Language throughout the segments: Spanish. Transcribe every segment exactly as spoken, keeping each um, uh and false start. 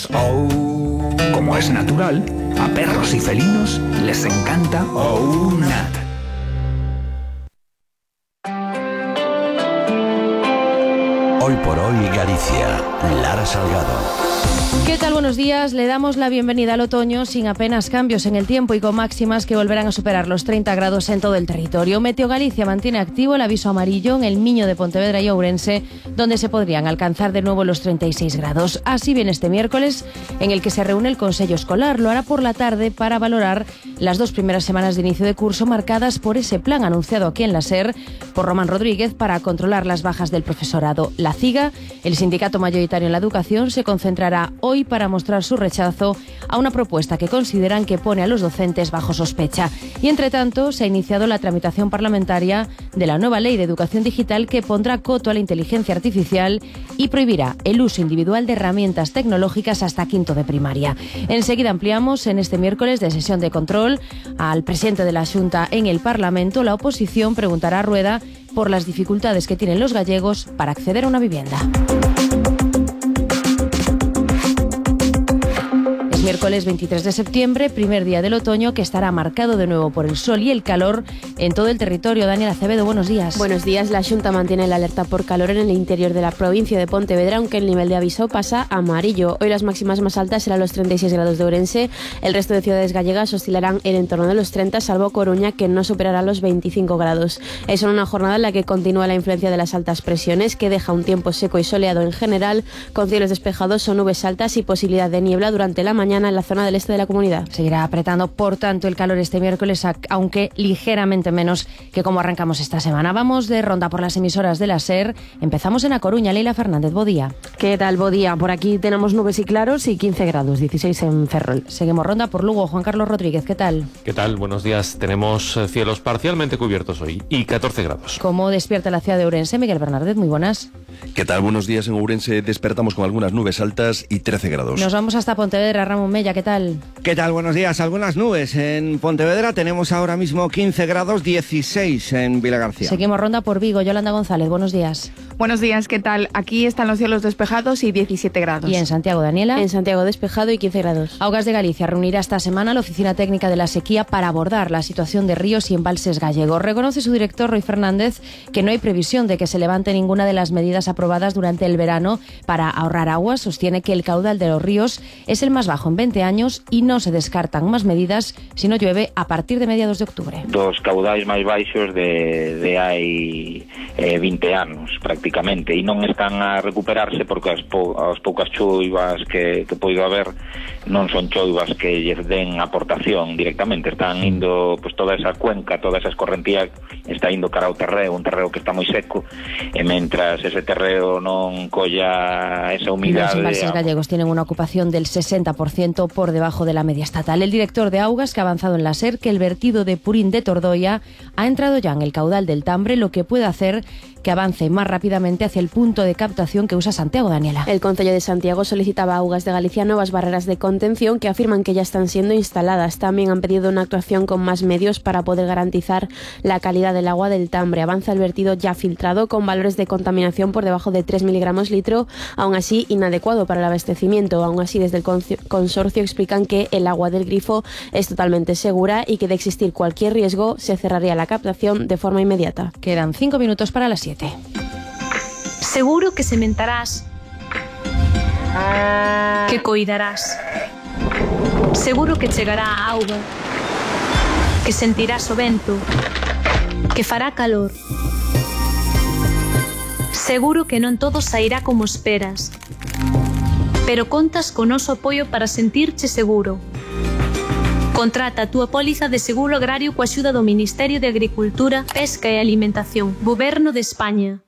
Oh. Como es natural, a perros y felinos les encanta OUNAT. Hoy por hoy Galicia, Lara Salgado. ¿Qué tal? Buenos días. Le damos la bienvenida al otoño sin apenas cambios en el tiempo y con máximas que volverán a superar los treinta grados en todo el territorio. Meteo Galicia mantiene activo el aviso amarillo en el Miño de Pontevedra y Ourense, donde se podrían alcanzar de nuevo los treinta y seis grados. Así viene este miércoles, en el que se reúne el Consello Escolar. Lo hará por la tarde para valorar las dos primeras semanas de inicio de curso marcadas por ese plan anunciado aquí en la SER por Román Rodríguez para controlar las bajas del profesorado. La CIGA, el sindicato mayoritario en la educación, se concentrará hoy para mostrar su rechazo a una propuesta que consideran que pone a los docentes bajo sospecha. Y entre tanto, se ha iniciado la tramitación parlamentaria de la nueva ley de educación digital que pondrá coto a la inteligencia artificial y prohibirá el uso individual de herramientas tecnológicas hasta quinto de primaria. Enseguida ampliamos en este miércoles de sesión de control al presidente de la Xunta en el Parlamento. La oposición preguntará a Rueda por las dificultades que tienen los gallegos para acceder a una vivienda. Miércoles veintitrés de septiembre, primer día del otoño, que estará marcado de nuevo por el sol y el calor en todo el territorio. Daniel Acevedo, buenos días. Buenos días. La Xunta mantiene la alerta por calor en el interior de la provincia de Pontevedra, aunque el nivel de aviso pasa a amarillo. Hoy las máximas más altas serán los treinta y seis grados de Ourense. El resto de ciudades gallegas oscilarán en el entorno de los treinta, salvo Coruña, que no superará los veinticinco grados. Es una jornada en la que continúa la influencia de las altas presiones, que deja un tiempo seco y soleado en general, con cielos despejados o nubes altas y posibilidad de niebla durante la mañana en la zona del este de la comunidad. Seguirá apretando, por tanto, el calor este miércoles, aunque ligeramente menos que como arrancamos esta semana. Vamos de ronda por las emisoras de la SER. Empezamos en A Coruña. Leila Fernández, bo día. ¿Qué tal, bo día? Por aquí tenemos nubes y claros y quince grados, dieciséis en Ferrol. Seguimos ronda por Lugo. Juan Carlos Rodríguez, ¿qué tal? ¿Qué tal? Buenos días. Tenemos cielos parcialmente cubiertos hoy y catorce grados. ¿Cómo despierta la ciudad de Ourense? Miguel Bernardez, muy buenas. ¿Qué tal? Buenos días. En Ourense despertamos con algunas nubes altas y trece grados. Nos vamos hasta Pontevedra. Ramón Mella, ¿qué tal? ¿Qué tal? Buenos días. Algunas nubes en Pontevedra. Tenemos ahora mismo quince grados, dieciséis en Vilagarcía. Seguimos ronda por Vigo. Yolanda González, buenos días. Buenos días, ¿qué tal? Aquí están los cielos despejados y diecisiete grados. ¿Y en Santiago, Daniela? En Santiago despejado y quince grados. Augas de Galicia reunirá esta semana la Oficina Técnica de la Sequía para abordar la situación de ríos y embalses gallegos. Reconoce su director, Roy Fernández, que no hay previsión de que se levante ninguna de las medidas aprobadas durante el verano para ahorrar agua. Sostiene que el caudal de los ríos es el más bajo en veinte años y no se descartan más medidas si no llueve a partir de mediados de octubre. Dos caudais máis baixos de, de hai eh, vinte anos prácticamente, e non están a recuperarse porque as, po, as poucas choivas que, que poido haber non son choivas que lles den aportación directamente, están indo, pues toda esa cuenca, toda esa escorrentía está indo cara ao terreo, un terreo que está moi seco, e mentras ese terreo non colla esa humidade. Los embalses gallegos tienen una ocupación del sesenta por ciento por debajo de la media estatal. El director de Augas, que ha avanzado en la SER, que el vertido de Purín de Tordoia ha entrado ya en el caudal del Tambre, lo que puede hacer que avance más rápidamente hacia el punto de captación que usa Santiago, Daniela. El Concello de Santiago solicitaba a Augas de Galicia nuevas barreras de contención que afirman que ya están siendo instaladas. También han pedido una actuación con más medios para poder garantizar la calidad del agua del Tambre. Avanza el vertido ya filtrado con valores de contaminación por debajo de tres miligramos litro, aún así inadecuado para el abastecimiento. Aún así, desde el consorcio explican que el agua del grifo es totalmente segura y que de existir cualquier riesgo se cerraría la captación de forma inmediata. Quedan cinco minutos para las siete. Seguro que sementarás, que coidarás, seguro que chegará a auga, que sentirás o vento, que fará calor. Seguro que non todo sairá como esperas, pero contas con noso apoio para sentirche seguro. Contrata a túa póliza de seguro agrario coa axuda do Ministerio de Agricultura, Pesca e Alimentación, Goberno de España.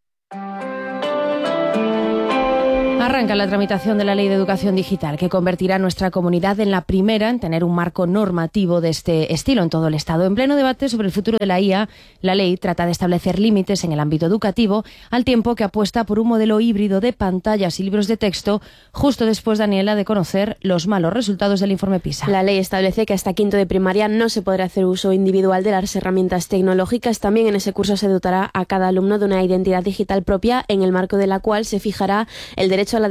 Arranca la tramitación de la Ley de Educación Digital, que convertirá a nuestra comunidad en la primera en tener un marco normativo de este estilo en todo el Estado. En pleno debate sobre el futuro de la I A, la ley trata de establecer límites en el ámbito educativo, al tiempo que apuesta por un modelo híbrido de pantallas y libros de texto, justo después, Daniela, de conocer los malos resultados del informe PISA. La ley establece que hasta quinto de primaria no se podrá hacer uso individual de las herramientas tecnológicas. También en ese curso se dotará a cada alumno de una identidad digital propia, en el marco de la cual se fijará el derecho a la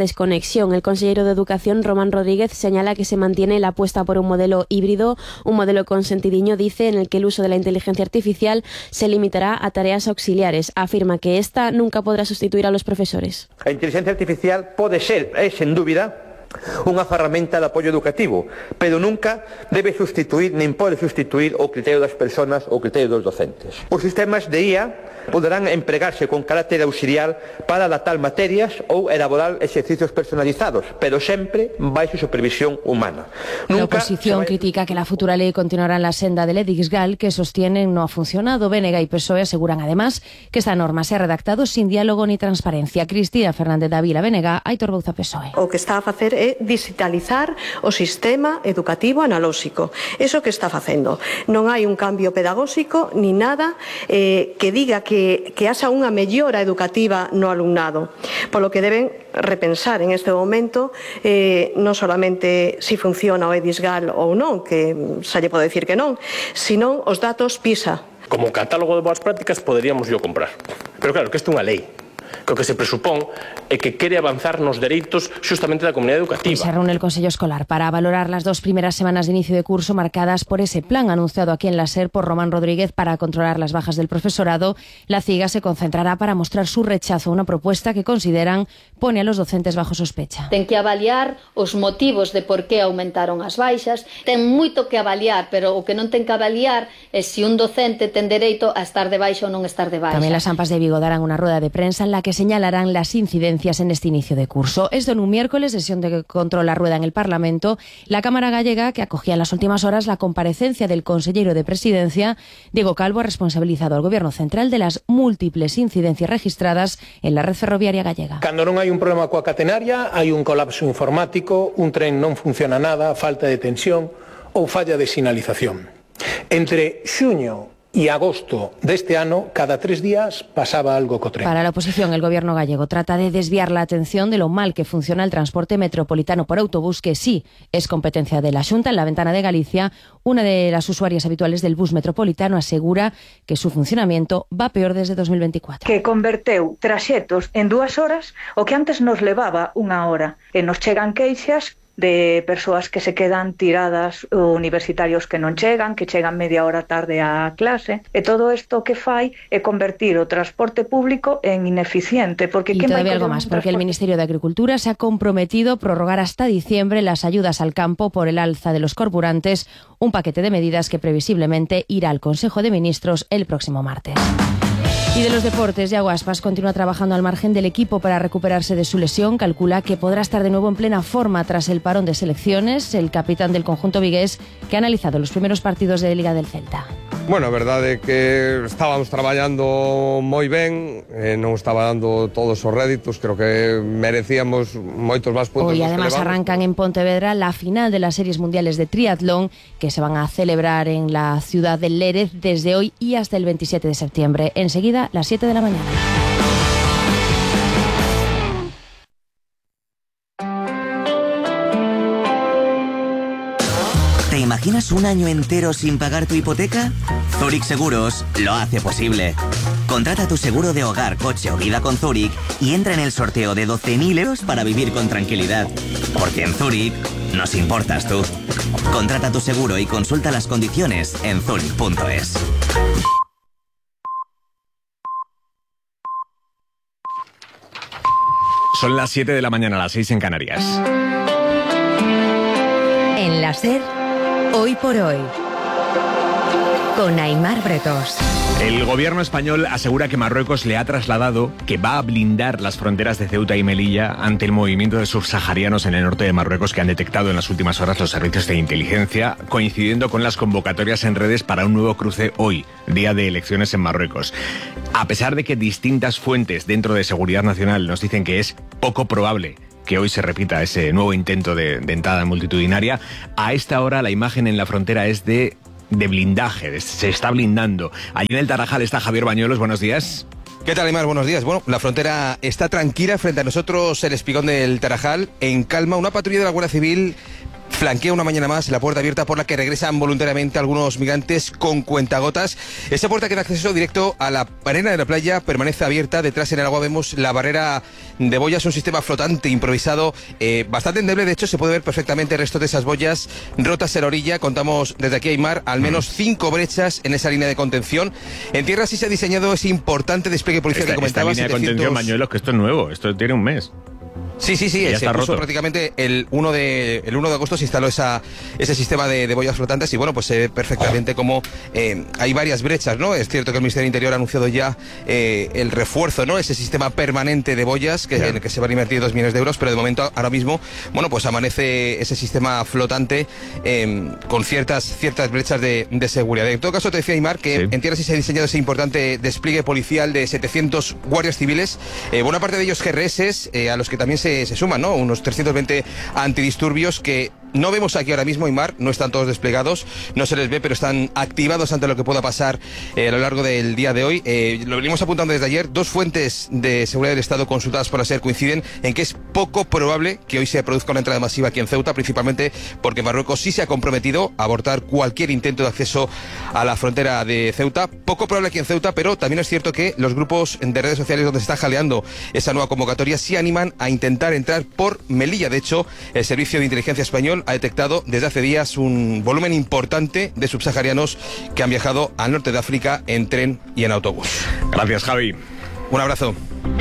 desconexión. El consejero de Educación, Román Rodríguez, señala que se mantiene la apuesta por un modelo híbrido, un modelo con sentidiño, dice, en el que el uso de la inteligencia artificial se limitará a tareas auxiliares. Afirma que esta nunca podrá sustituir a los profesores. A inteligencia artificial pode ser, é sen dúbida, unha ferramenta de apoio educativo, pero nunca debe sustituir, nin pode sustituir o criterio das persoas ou o criterio dos docentes. Os sistemas de I A poderán empregarse con carácter auxiliar para adaptar materias ou elaborar exercicios personalizados, pero sempre baixo supervisión humana. La oposición critica que la futura ley continuará en la senda del Edixgal, que sostienen no ha funcionado. B N G y P S O E aseguran además que esta norma se ha redactado sin diálogo ni transparencia. Cristina Fernández Dávila, B N G, Aitor Bouza, P S O E. O que está a facer é digitalizar o sistema educativo analóxico. Eso que está facendo. Non hai un cambio pedagóxico ni nada eh, que diga que, que haxa unha mellora educativa no alumnado. Polo que deben repensar en este momento eh, non solamente si funciona o Edixgal ou non, que xa lle podo decir que non, sino os datos PISA. Como un catálogo de boas prácticas poderíamos yo comprar. Pero claro, que isto é unha lei. Que o que se presupón é que quere avanzar nos dereitos xustamente da comunidade educativa. Se reúne el Consello Escolar para valorar las dos primeras semanas de inicio de curso marcadas por ese plan anunciado aquí en la SER por Román Rodríguez para controlar las bajas del profesorado. La CIGA se concentrará para mostrar su rechazo a una propuesta que consideran pone a los docentes bajo sospecha. Ten que avaliar os motivos de por que aumentaron as baixas, ten moito que avaliar, pero o que non ten que avaliar é se un docente ten dereito a estar de baixa ou non estar de baixa. También las AMPAs de Vigo darán una rueda de prensa en la que señalarán las incidencias en este inicio de curso. Esto en un miércoles, sesión de control a rueda en el Parlamento. La Cámara Gallega, que acogía en las últimas horas la comparecencia del consellero de Presidencia, Diego Calvo, ha responsabilizado al Gobierno central de las múltiples incidencias registradas en la red ferroviaria gallega. Cando non hai un problema coa catenaria, hai un colapso informático, un tren non funciona nada, falta de tensión ou falla de sinalización. Entre xuño y agosto de este ano, cada tres días pasaba algo co tren. Para la oposición, el gobierno gallego trata de desviar la atención de lo mal que funciona el transporte metropolitano por autobús, que sí es competencia de la Xunta. En La Ventana de Galicia, una de las usuarias habituales del bus metropolitano asegura que su funcionamiento va peor desde dos mil veinticuatro. Que converteu traxetos en dúas horas o que antes nos levaba unha hora. E nos chegan queixas de persoas que se quedan tiradas, universitarios que non chegan, que chegan media hora tarde á clase, e todo isto que fai é convertir o transporte público en ineficiente. Porque y todavía algo más, porque el Ministerio de Agricultura se ha comprometido a prorrogar hasta diciembre las ayudas al campo por el alza de los carburantes, un paquete de medidas que previsiblemente irá al Consejo de Ministros el próximo martes. Y de los deportes, Yago Aspas continúa trabajando al margen del equipo para recuperarse de su lesión. Calcula que podrá estar de nuevo en plena forma tras el parón de selecciones. El capitán del conjunto vigués, que ha analizado los primeros partidos de Liga del Celta. Bueno, a verdade é que estábamos traballando moi ben, eh, non estaba dando todos os réditos, creo que merecíamos moitos máis puntos. Hoy además arrancan en Pontevedra la final de las series mundiales de triatlón, que se van a celebrar en la ciudad de Lérez desde hoy y hasta el veintisiete de septiembre. Enseguida, las siete de la mañana. ¿Te imaginas un año entero sin pagar tu hipoteca? Zurich Seguros lo hace posible. Contrata tu seguro de hogar, coche o vida con Zurich y entra en el sorteo de doce mil euros para vivir con tranquilidad. Porque en Zurich nos importas tú. Contrata tu seguro y consulta las condiciones en zurich punto es. Son las siete de la mañana, las seis en Canarias. En la SER, Hoy por Hoy, con Aimar Bretos. El gobierno español asegura que Marruecos le ha trasladado que va a blindar las fronteras de Ceuta y Melilla ante el movimiento de subsaharianos en el norte de Marruecos que han detectado en las últimas horas los servicios de inteligencia, coincidiendo con las convocatorias en redes para un nuevo cruce hoy, día de elecciones en Marruecos. A pesar de que distintas fuentes dentro de Seguridad Nacional nos dicen que es poco probable que hoy se repita ese nuevo intento de, de entrada multitudinaria, a esta hora la imagen en la frontera es de, de blindaje, de, se está blindando. Allí en el Tarajal está Javier Bañuelos, buenos días. ¿Qué tal, Aymar? Buenos días. Bueno, la frontera está tranquila, frente a nosotros el espigón del Tarajal, en calma. Una patrulla de la Guardia Civil flanquea una mañana más la puerta abierta por la que regresan voluntariamente algunos migrantes con cuentagotas. Esa puerta que da acceso directo a la arena de la playa permanece abierta. Detrás en el agua vemos la barrera de boyas, un sistema flotante improvisado eh, bastante endeble. De hecho, se puede ver perfectamente el resto de esas boyas rotas en la orilla. Contamos desde aquí, Aimar, al menos cinco brechas en esa línea de contención. En tierra sí se ha diseñado ese importante despliegue policial esta, que comentabas. Esta línea setecientos... de contención, Bañuelos, que esto es nuevo, esto tiene un mes. Sí, sí, sí, se puso roto. prácticamente el uno de el uno de agosto se instaló esa, ese sistema de, de boyas flotantes y bueno, pues se ve perfectamente como eh, hay varias brechas, ¿no? Es cierto que el Ministerio del Interior ha anunciado ya eh, el refuerzo, ¿no? Ese sistema permanente de boyas que, en el que se van a invertir dos millones de euros, pero de momento, ahora mismo, bueno, pues amanece ese sistema flotante eh, con ciertas ciertas brechas de, de seguridad. En todo caso, te decía, Aimar, que sí. en tierra sí se ha diseñado ese importante despliegue policial de setecientos guardias civiles, eh, buena parte de ellos G R S, eh, a los que también se se suman, ¿no? Unos trescientos veinte antidisturbios que no vemos aquí ahora mismo, Aimar, no están todos desplegados, no se les ve, pero están activados ante lo que pueda pasar eh, a lo largo del día de hoy. Eh, lo venimos apuntando desde ayer. Dos fuentes de seguridad del Estado consultadas por la SER coinciden en que es poco probable que hoy se produzca una entrada masiva aquí en Ceuta, principalmente porque Marruecos sí se ha comprometido a abortar cualquier intento de acceso a la frontera de Ceuta. Poco probable aquí en Ceuta, pero también es cierto que los grupos de redes sociales donde se está jaleando esa nueva convocatoria sí animan a intentar entrar por Melilla. De hecho, el Servicio de Inteligencia Español ha detectado desde hace días un volumen importante de subsaharianos que han viajado al norte de África en tren y en autobús. Gracias, Javi. Un abrazo.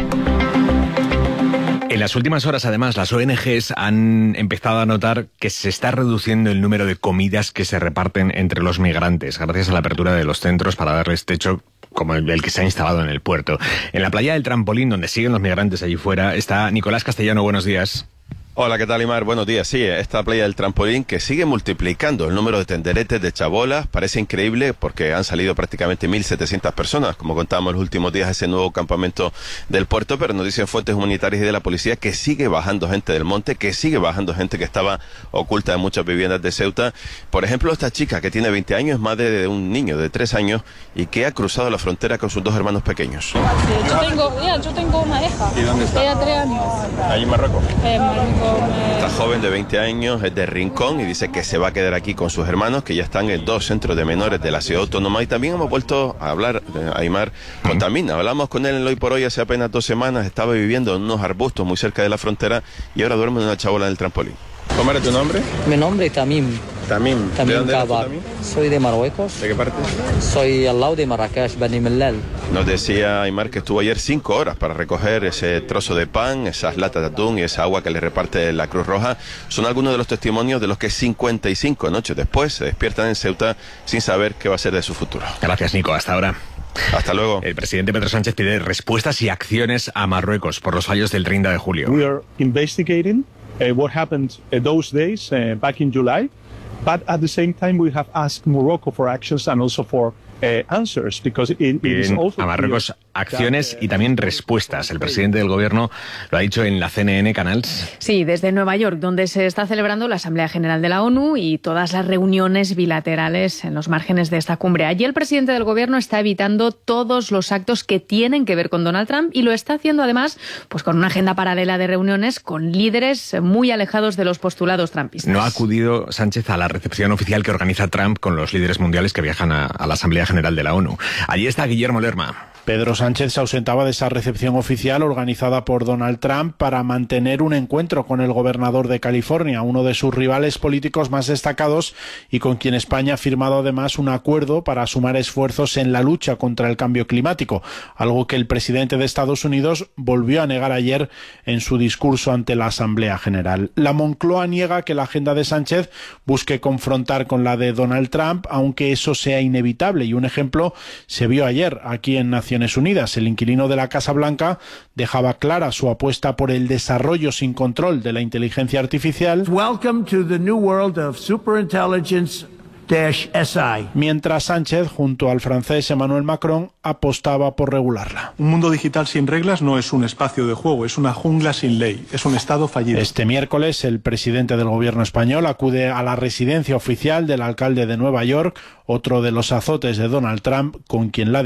En las últimas horas, además, las O N Ges han empezado a notar que se está reduciendo el número de comidas que se reparten entre los migrantes, gracias a la apertura de los centros para darles techo como el que se ha instalado en el puerto. En la playa del Trampolín, donde siguen los migrantes allí fuera, está Nicolás Castellano. Buenos días. Hola, ¿qué tal, Aimar? Buenos días. Sí, esta playa del Trampolín que sigue multiplicando el número de tenderetes, de chabolas. Parece increíble porque han salido prácticamente mil setecientas personas, como contábamos los últimos días, ese nuevo campamento del puerto, pero nos dicen fuentes humanitarias y de la policía que sigue bajando gente del monte, que sigue bajando gente que estaba oculta en muchas viviendas de Ceuta. Por ejemplo, esta chica que tiene veinte años, es madre de un niño de tres años y que ha cruzado la frontera con sus dos hermanos pequeños. Yo tengo, ya, yo tengo una hija. ¿Y dónde está? Ella tres años. ¿Ahí en Marruecos? En Marruecos. Esta joven de veinte años es de Rincón y dice que se va a quedar aquí con sus hermanos, que ya están en dos centros de menores de la ciudad autónoma. Y también hemos vuelto a hablar, eh, Aimar, con Tamín. Hablamos con él en el Hoy por Hoy hace apenas dos semanas. Estaba viviendo en unos arbustos muy cerca de la frontera y ahora duerme en una chabola en el trampolín. ¿Cómo era tu nombre? Mi nombre es Tamim. Tamim. Tamim ¿De dónde eres tú, Kabar. Tamim? Soy de Marruecos. ¿De qué parte? Soy al lado de Marrakech, Beni Mellal. Nos decía Aimar que estuvo ayer cinco horas para recoger ese trozo de pan, esas latas de atún y esa agua que le reparte la Cruz Roja. Son algunos de los testimonios de los que cincuenta y cinco noches después se despiertan en Ceuta sin saber qué va a ser de su futuro. Gracias, Nico. Hasta ahora. Hasta luego. El presidente Pedro Sánchez pide respuestas y acciones a Marruecos por los fallos del treinta de julio. We are investigating uh, what happened uh, those days uh, back in July, but at the same time we have asked Morocco for actions and also for Uh, answers, because it, it is also a Marruecos acciones y también respuestas. El presidente del gobierno lo ha dicho en la C N N Canals. Sí, desde Nueva York, donde se está celebrando la Asamblea General de la ONU y todas las reuniones bilaterales en los márgenes de esta cumbre. Allí el presidente del gobierno está evitando todos los actos que tienen que ver con Donald Trump y lo está haciendo además pues con una agenda paralela de reuniones con líderes muy alejados de los postulados trumpistas. No ha acudido Sánchez a la recepción oficial que organiza Trump con los líderes mundiales que viajan a, a la Asamblea General de la ONU. Allí está Guillermo Lerma. Pedro Sánchez se ausentaba de esa recepción oficial organizada por Donald Trump para mantener un encuentro con el gobernador de California, uno de sus rivales políticos más destacados y con quien España ha firmado además un acuerdo para sumar esfuerzos en la lucha contra el cambio climático, algo que el presidente de Estados Unidos volvió a negar ayer en su discurso ante la Asamblea General. La Moncloa niega que la agenda de Sánchez busque confrontar con la de Donald Trump, aunque eso sea inevitable, y un ejemplo se vio ayer aquí en Naciones Unidas. El inquilino de la Casa Blanca dejaba clara su apuesta por el desarrollo sin control de la inteligencia artificial. Welcome to the new world of superintelligence. Mientras Sánchez, junto al francés Emmanuel Macron, apostaba por regularla. Un mundo digital sin reglas no es un espacio de juego, es una jungla sin ley, es un Estado fallido. Este miércoles, el presidente del gobierno español acude a la residencia oficial del alcalde de Nueva York, otro de los azotes de Donald Trump, con quien la